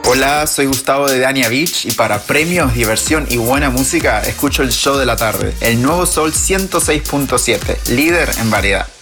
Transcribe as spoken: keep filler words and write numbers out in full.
Hola, soy Gustavo de Dania Beach y para premios, diversión y buena música escucho el show de la tarde, el Nuevo Sol ciento seis punto siete, líder en variedad.